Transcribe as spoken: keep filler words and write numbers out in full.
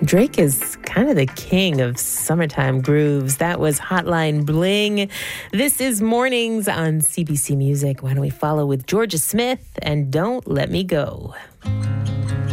Drake is kind of the king of summertime grooves. That was Hotline Bling. This is Mornings on C B C Music. Why don't we follow with Georgia Smith and Don't Let Me Go.